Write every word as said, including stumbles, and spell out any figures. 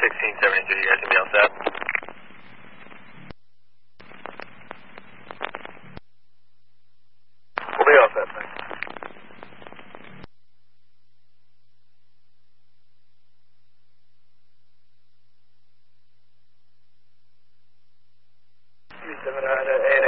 sixteen seventy-two, you guys can be all set? We'll be all set, thanks. seven nine eight